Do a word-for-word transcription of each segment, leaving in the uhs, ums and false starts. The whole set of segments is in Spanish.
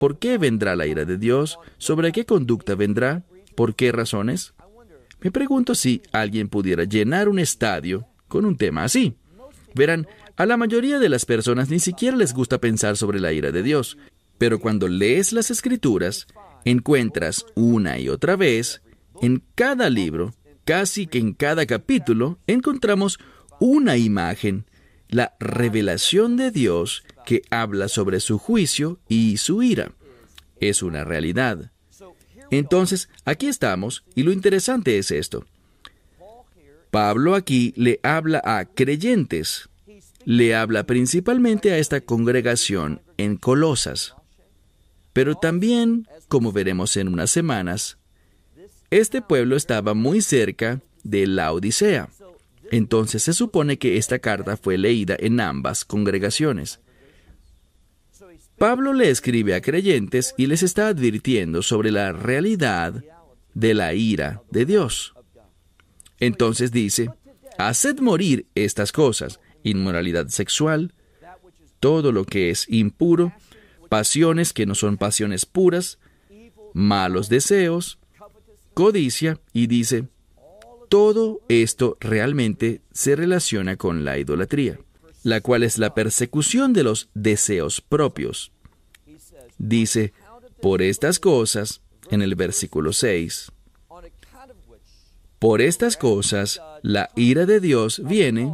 ¿por qué vendrá la ira de Dios? ¿Sobre qué conducta vendrá? ¿Por qué razones? Me pregunto si alguien pudiera llenar un estadio con un tema así. Verán, a la mayoría de las personas ni siquiera les gusta pensar sobre la ira de Dios, pero cuando lees las Escrituras, encuentras una y otra vez, en cada libro, casi que en cada capítulo, encontramos una imagen, la revelación de Dios que habla sobre su juicio y su ira. Es una realidad. Entonces, aquí estamos, y lo interesante es esto. Pablo aquí le habla a creyentes. Le habla principalmente a esta congregación en Colosas. Pero también, como veremos en unas semanas, este pueblo estaba muy cerca de Laodicea. Entonces se supone que esta carta fue leída en ambas congregaciones. Pablo le escribe a creyentes y les está advirtiendo sobre la realidad de la ira de Dios. Entonces dice, haced morir estas cosas, inmoralidad sexual, todo lo que es impuro, pasiones que no son pasiones puras, malos deseos, codicia, y dice, todo esto realmente se relaciona con la idolatría, la cual es la persecución de los deseos propios. Dice, por estas cosas, en el versículo seis, por estas cosas, la ira de Dios viene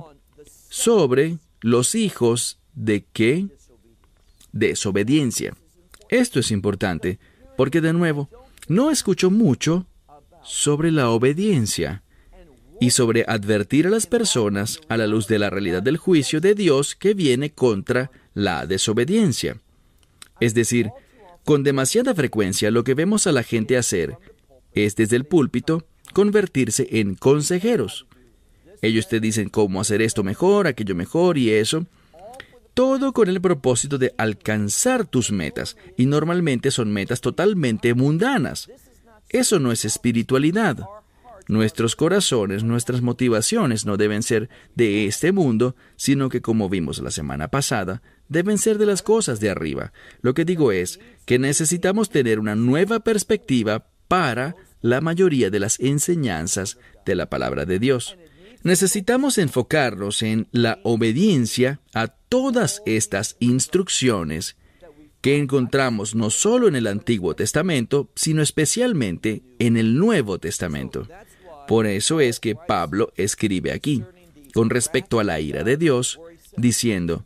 sobre los hijos de ¿qué? Desobediencia. Esto es importante, porque de nuevo, no escucho mucho sobre la obediencia y sobre advertir a las personas a la luz de la realidad del juicio de Dios que viene contra la desobediencia. Es decir, con demasiada frecuencia lo que vemos a la gente hacer es desde el púlpito convertirse en consejeros. Ellos te dicen cómo hacer esto mejor, aquello mejor y eso. Todo con el propósito de alcanzar tus metas, y normalmente son metas totalmente mundanas. Eso no es espiritualidad. Nuestros corazones, nuestras motivaciones no deben ser de este mundo, sino que, como vimos la semana pasada, deben ser de las cosas de arriba. Lo que digo es que necesitamos tener una nueva perspectiva para la mayoría de las enseñanzas de la palabra de Dios. Necesitamos enfocarnos en la obediencia a todas estas instrucciones que encontramos no solo en el Antiguo Testamento, sino especialmente en el Nuevo Testamento. Por eso es que Pablo escribe aquí, con respecto a la ira de Dios, diciendo,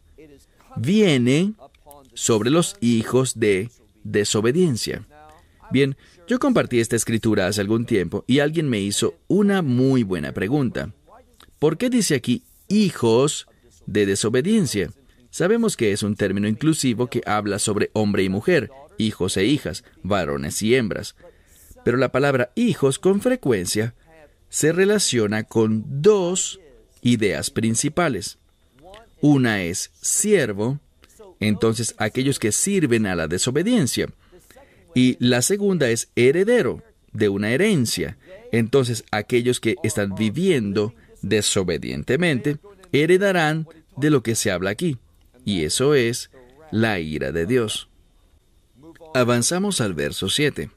viene sobre los hijos de desobediencia. Bien, yo compartí esta escritura hace algún tiempo y alguien me hizo una muy buena pregunta. ¿Por qué dice aquí hijos de desobediencia? Sabemos que es un término inclusivo que habla sobre hombre y mujer, hijos e hijas, varones y hembras. Pero la palabra hijos con frecuencia se relaciona con dos ideas principales. Una es siervo, entonces aquellos que sirven a la desobediencia. Y la segunda es heredero, de una herencia. Entonces aquellos que están viviendo desobedientemente heredarán de lo que se habla aquí. Y eso es la ira de Dios. Avanzamos al verso siete.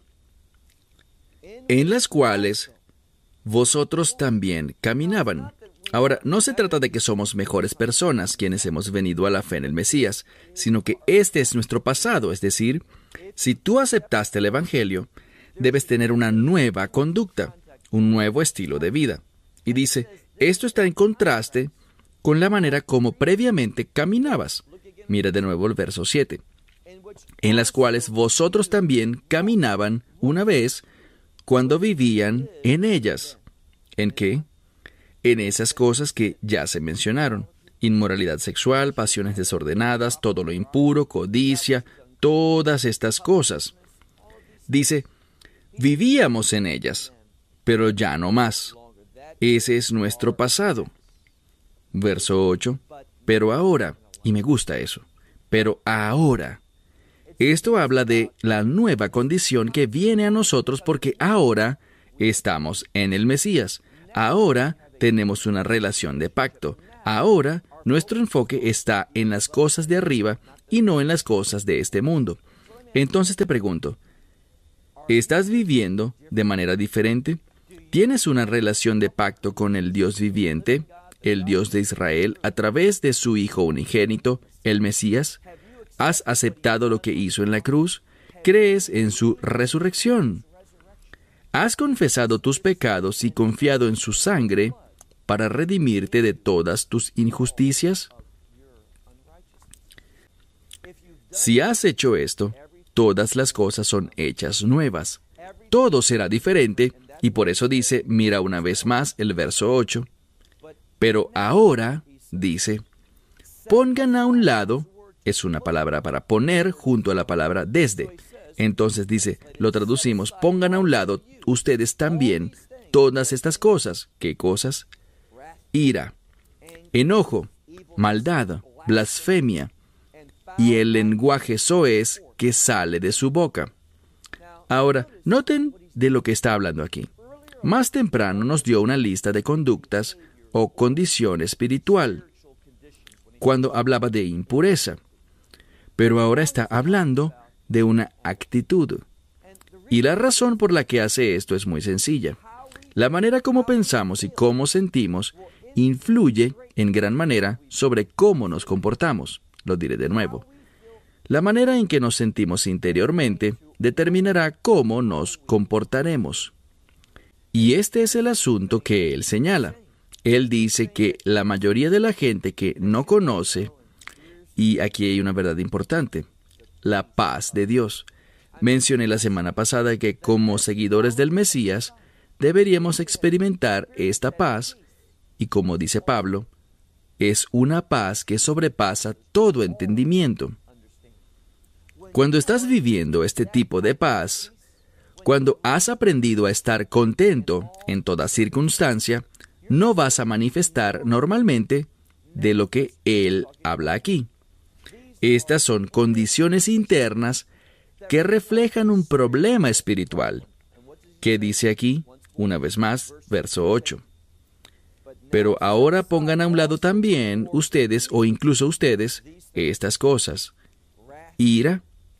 En las cuales vosotros también caminaban. Ahora, no se trata de que somos mejores personas quienes hemos venido a la fe en el Mesías, sino que este es nuestro pasado, es decir, si tú aceptaste el Evangelio, debes tener una nueva conducta, un nuevo estilo de vida. Y dice, esto está en contraste con la manera como previamente caminabas. Mira de nuevo el verso siete. En las cuales vosotros también caminaban una vez cuando vivían en ellas. ¿En qué? En esas cosas que ya se mencionaron. Inmoralidad sexual, pasiones desordenadas, todo lo impuro, codicia, todas estas cosas. Dice, vivíamos en ellas, pero ya no más. Ese es nuestro pasado. Verso ocho. Pero ahora, y me gusta eso, pero ahora. Esto habla de la nueva condición que viene a nosotros porque ahora estamos en el Mesías. Ahora tenemos una relación de pacto. Ahora nuestro enfoque está en las cosas de arriba y no en las cosas de este mundo. Entonces te pregunto, ¿estás viviendo de manera diferente? ¿Tienes una relación de pacto con el Dios viviente, el Dios de Israel, a través de su Hijo unigénito, el Mesías? ¿Has aceptado lo que hizo en la cruz? ¿Crees en su resurrección? ¿Has confesado tus pecados y confiado en su sangre para redimirte de todas tus injusticias? Si has hecho esto, todas las cosas son hechas nuevas. Todo será diferente, y por eso dice, mira una vez más el verso ocho. Pero ahora, dice, pongan a un lado, es una palabra para poner junto a la palabra desde. Entonces dice, lo traducimos, pongan a un lado ustedes también todas estas cosas. ¿Qué cosas? Ira, enojo, maldad, blasfemia, y el lenguaje soez que sale de su boca. Ahora, noten de lo que está hablando aquí. Más temprano nos dio una lista de conductas o condición espiritual, cuando hablaba de impureza. Pero ahora está hablando de una actitud. Y la razón por la que hace esto es muy sencilla. La manera como pensamos y cómo sentimos influye en gran manera sobre cómo nos comportamos. Lo diré de nuevo. La manera en que nos sentimos interiormente determinará cómo nos comportaremos. Y este es el asunto que él señala. Él dice que la mayoría de la gente que no conoce, y aquí hay una verdad importante, la paz de Dios. Mencioné la semana pasada que como seguidores del Mesías deberíamos experimentar esta paz, y como dice Pablo, es una paz que sobrepasa todo entendimiento. Cuando estás viviendo este tipo de paz, cuando has aprendido a estar contento en toda circunstancia, no vas a manifestar normalmente de lo que él habla aquí. Estas son condiciones internas que reflejan un problema espiritual. ¿Qué dice aquí? Una vez más, verso ocho. Pero ahora pongan a un lado también ustedes, o incluso ustedes, estas cosas: ira,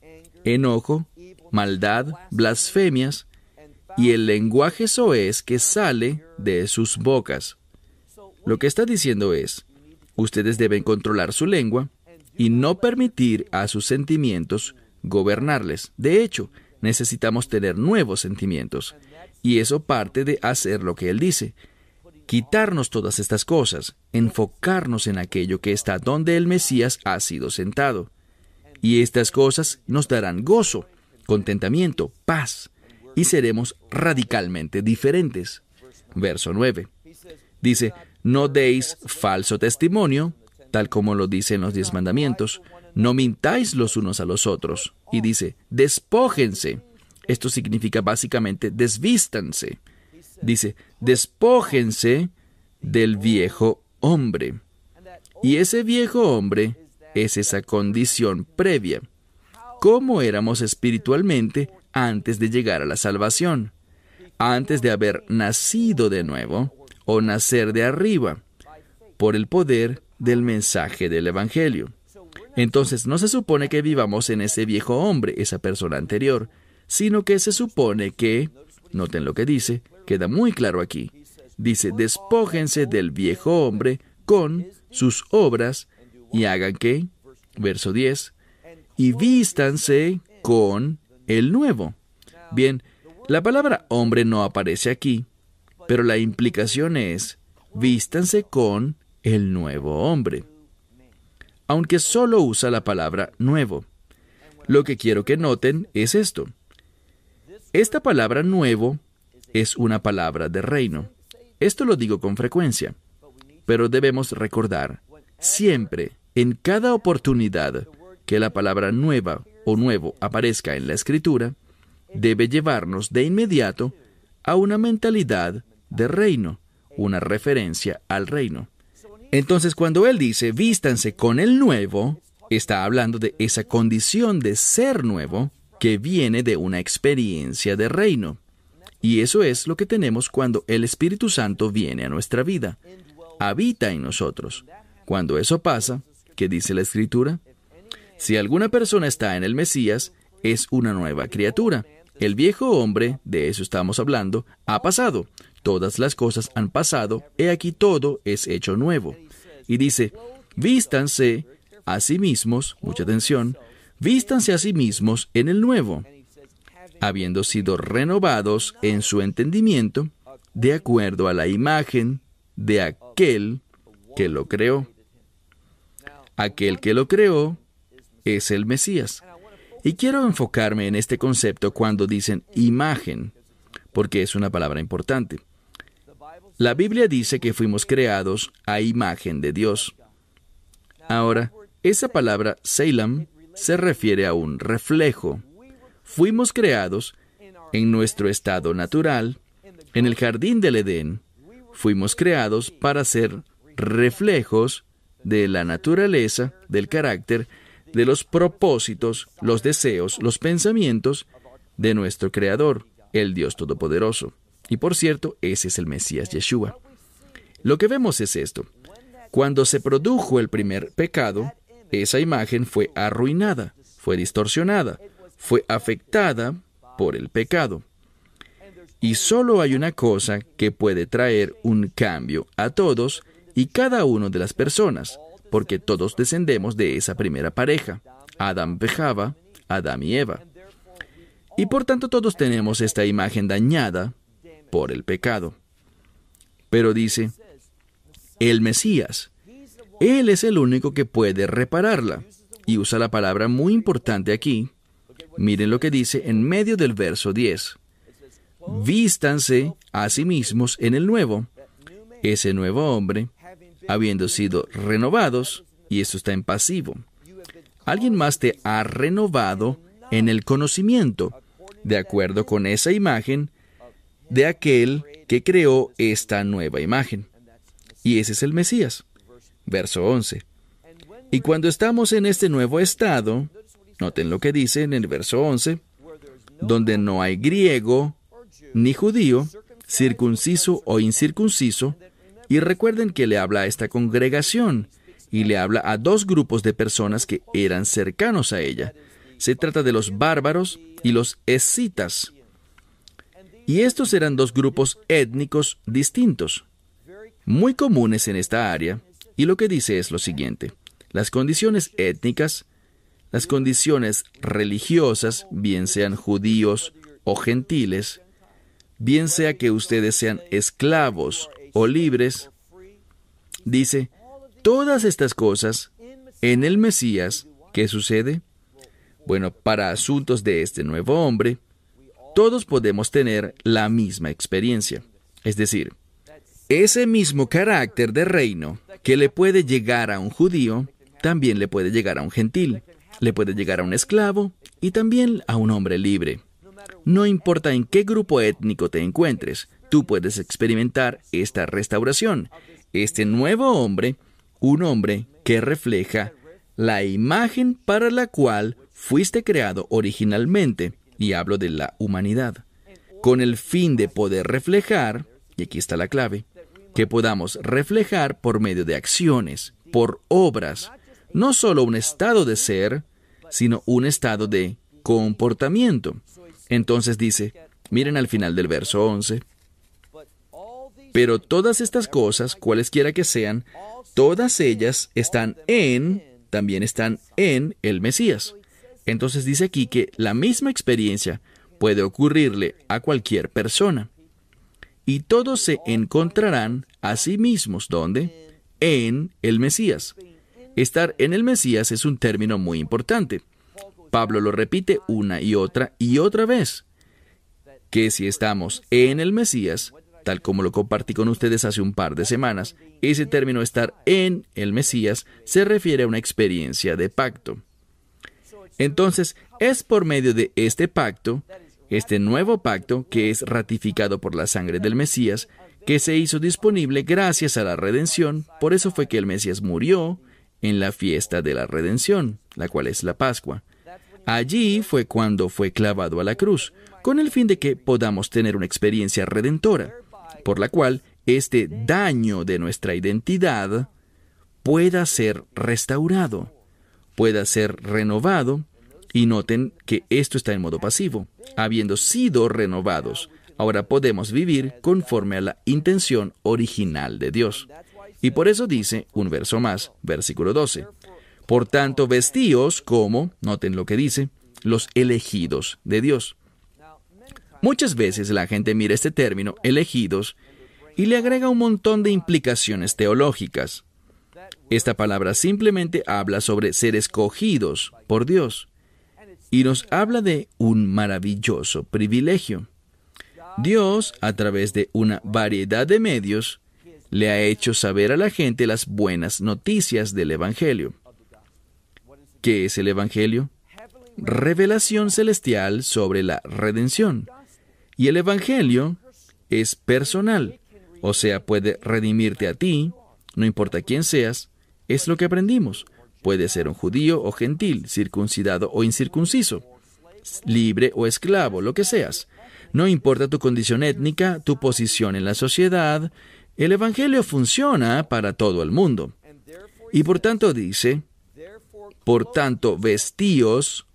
enojo, maldad, blasfemias, y el lenguaje soez que sale de sus bocas. Lo que está diciendo es, ustedes deben controlar su lengua y no permitir a sus sentimientos gobernarles. De hecho, necesitamos tener nuevos sentimientos, y eso parte de hacer lo que él dice. Quitarnos todas estas cosas, enfocarnos en aquello que está donde el Mesías ha sido sentado. Y estas cosas nos darán gozo, contentamiento, paz, y seremos radicalmente diferentes. Verso nueve. Dice, no deis falso testimonio, tal como lo dicen los diez mandamientos, no mintáis los unos a los otros. Y dice, despójense. Esto significa básicamente desvístanse. Dice, despójense del viejo hombre. Y ese viejo hombre es esa condición previa. ¿Cómo éramos espiritualmente antes de llegar a la salvación? Antes de haber nacido de nuevo, o nacer de arriba, por el poder del mensaje del Evangelio. Entonces, no se supone que vivamos en ese viejo hombre, esa persona anterior, sino que se supone que, noten lo que dice, queda muy claro aquí. Dice, despójense del viejo hombre con sus obras y hagan ¿qué? Verso diez, y vístanse con el nuevo. Bien, la palabra hombre no aparece aquí, pero la implicación es, vístanse con el nuevo hombre. Aunque solo usa la palabra nuevo. Lo que quiero que noten es esto. Esta palabra nuevo es una palabra de reino. Esto lo digo con frecuencia, pero debemos recordar siempre, en cada oportunidad que la palabra nueva o nuevo aparezca en la Escritura, debe llevarnos de inmediato a una mentalidad de reino, una referencia al reino. Entonces, cuando él dice, vístanse con el nuevo, está hablando de esa condición de ser nuevo que viene de una experiencia de reino. Y eso es lo que tenemos cuando el Espíritu Santo viene a nuestra vida, habita en nosotros. Cuando eso pasa, ¿qué dice la Escritura? Si alguna persona está en el Mesías, es una nueva criatura. El viejo hombre, de eso estamos hablando, ha pasado. Todas las cosas han pasado, he aquí todo es hecho nuevo. Y dice, vístanse a sí mismos, mucha atención, vístanse a sí mismos en el nuevo, habiendo sido renovados en su entendimiento, de acuerdo a la imagen de aquel que lo creó. Aquel que lo creó es el Mesías. Y quiero enfocarme en este concepto cuando dicen imagen, porque es una palabra importante. La Biblia dice que fuimos creados a imagen de Dios. Ahora, esa palabra Selam se refiere a un reflejo. Fuimos creados en nuestro estado natural, en el jardín del Edén. Fuimos creados para ser reflejos de la naturaleza, del carácter, de los propósitos, los deseos, los pensamientos de nuestro Creador, el Dios Todopoderoso. Y por cierto, ese es el Mesías Yeshua. Lo que vemos es esto. Cuando se produjo el primer pecado, esa imagen fue arruinada, fue distorsionada, fue afectada por el pecado. Y solo hay una cosa que puede traer un cambio a todos y cada una de las personas, porque todos descendemos de esa primera pareja, Adán y Java, Adán y Eva. Y por tanto todos tenemos esta imagen dañada por el pecado. Pero dice, el Mesías, Él es el único que puede repararla. Y usa la palabra muy importante aquí. Miren lo que dice en medio del verso diez. Vístanse a sí mismos en el nuevo, ese nuevo hombre, habiendo sido renovados, y esto está en pasivo. Alguien más te ha renovado en el conocimiento, de acuerdo con esa imagen de aquel que creó esta nueva imagen. Y ese es el Mesías. Verso once. Y cuando estamos en este nuevo estado, noten lo que dice en el verso once, donde no hay griego ni judío, circunciso o incircunciso, y recuerden que le habla a esta congregación, y le habla a dos grupos de personas que eran cercanos a ella. Se trata de los bárbaros y los escitas. Y estos eran dos grupos étnicos distintos, muy comunes en esta área, y lo que dice es lo siguiente. Las condiciones étnicas, las condiciones religiosas, bien sean judíos o gentiles, bien sea que ustedes sean esclavos o libres, dice, todas estas cosas en el Mesías, ¿qué sucede? Bueno, para asuntos de este nuevo hombre, todos podemos tener la misma experiencia. Es decir, ese mismo carácter de reino que le puede llegar a un judío, también le puede llegar a un gentil, le puede llegar a un esclavo y también a un hombre libre. No importa en qué grupo étnico te encuentres, tú puedes experimentar esta restauración. Este nuevo hombre, un hombre que refleja la imagen para la cual fuiste creado originalmente, y hablo de la humanidad, con el fin de poder reflejar, y aquí está la clave, que podamos reflejar por medio de acciones, por obras, no solo un estado de ser, sino un estado de comportamiento. Entonces dice, miren al final del verso once, pero todas estas cosas, cualesquiera que sean, todas ellas están en, también están en el Mesías. Entonces dice aquí que la misma experiencia puede ocurrirle a cualquier persona. Y todos se encontrarán a sí mismos, ¿dónde? En el Mesías. Estar en el Mesías es un término muy importante. Pablo lo repite una y otra y otra vez, que si estamos en el Mesías, tal como lo compartí con ustedes hace un par de semanas, ese término estar en el Mesías se refiere a una experiencia de pacto. Entonces, es por medio de este pacto, este nuevo pacto que es ratificado por la sangre del Mesías, que se hizo disponible gracias a la redención. Por eso fue que el Mesías murió en la fiesta de la redención, la cual es la Pascua. Allí fue cuando fue clavado a la cruz, con el fin de que podamos tener una experiencia redentora, por la cual este daño de nuestra identidad pueda ser restaurado, pueda ser renovado Y noten que esto está en modo pasivo. Habiendo sido renovados, ahora podemos vivir conforme a la intención original de Dios. Y por eso dice, un verso más, versículo doce. Por tanto, vestíos como, noten lo que dice, los elegidos de Dios. Muchas veces la gente mira este término, elegidos, y le agrega un montón de implicaciones teológicas. Esta palabra simplemente habla sobre ser escogidos por Dios, y nos habla de un maravilloso privilegio. Dios, a través de una variedad de medios, le ha hecho saber a la gente las buenas noticias del Evangelio. ¿Qué es el Evangelio? Revelación celestial sobre la redención. Y el Evangelio es personal, o sea, puede redimirte a ti, no importa quién seas, es lo que aprendimos. Puede ser un judío o gentil, circuncidado o incircunciso, libre o esclavo, lo que seas. No importa tu condición étnica, tu posición en la sociedad, el Evangelio funciona para todo el mundo. Y por tanto dice, por tanto, vestíos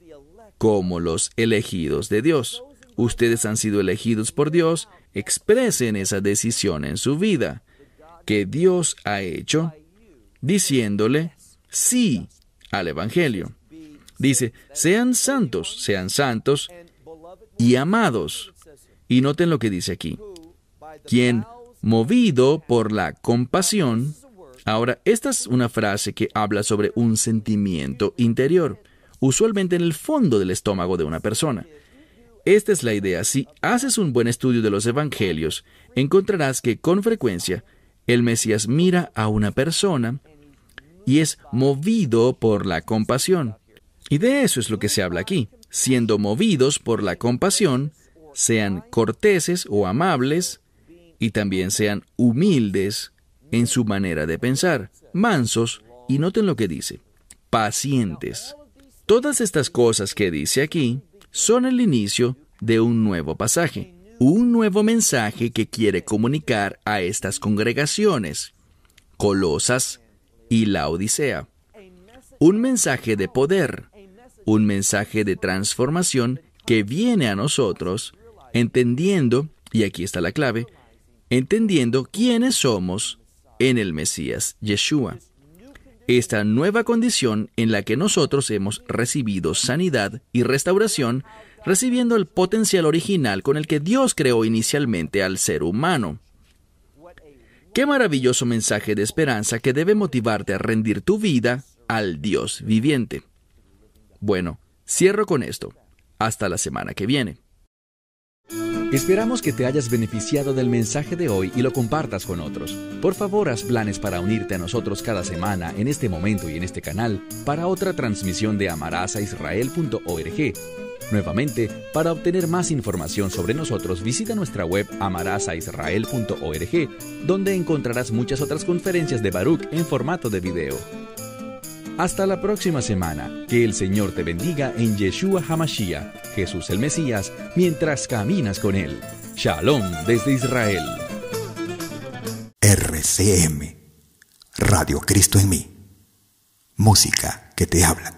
como los elegidos de Dios. Ustedes han sido elegidos por Dios, expresen esa decisión en su vida, que Dios ha hecho, diciéndole sí al Evangelio. Dice, sean santos, sean santos y amados. Y noten lo que dice aquí. Quien, movido por la compasión. Ahora, esta es una frase que habla sobre un sentimiento interior, usualmente en el fondo del estómago de una persona. Esta es la idea. Si haces un buen estudio de los evangelios, encontrarás que con frecuencia el Mesías mira a una persona y es movido por la compasión. Y de eso es lo que se habla aquí. Siendo movidos por la compasión, sean corteses o amables, y también sean humildes en su manera de pensar, mansos, y noten lo que dice, pacientes. Todas estas cosas que dice aquí son el inicio de un nuevo pasaje, un nuevo mensaje que quiere comunicar a estas congregaciones, Colosas y Laodicea. Un mensaje de poder, un mensaje de transformación que viene a nosotros, entendiendo, y aquí está la clave, entendiendo quiénes somos en el Mesías Yeshua. Esta nueva condición en la que nosotros hemos recibido sanidad y restauración, recibiendo el potencial original con el que Dios creó inicialmente al ser humano. ¡Qué maravilloso mensaje de esperanza que debe motivarte a rendir tu vida al Dios viviente! Bueno, cierro con esto. Hasta la semana que viene. Esperamos que te hayas beneficiado del mensaje de hoy y lo compartas con otros. Por favor, haz planes para unirte a nosotros cada semana en este momento y en este canal para otra transmisión de amarás a israel punto org. Nuevamente, para obtener más información sobre nosotros, visita nuestra web amarás a israel punto org, donde encontrarás muchas otras conferencias de Baruch en formato de video. Hasta la próxima semana. Que el Señor te bendiga en Yeshua HaMashiach, Jesús el Mesías, mientras caminas con Él. Shalom desde Israel. R C M, Radio Cristo en mí. Música que te habla.